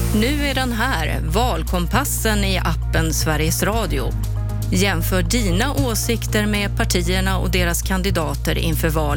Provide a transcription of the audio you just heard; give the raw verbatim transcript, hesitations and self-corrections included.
Nu är den här, valkompassen i appen Sveriges Radio. Jämför dina åsikter med partierna och deras kandidater inför valet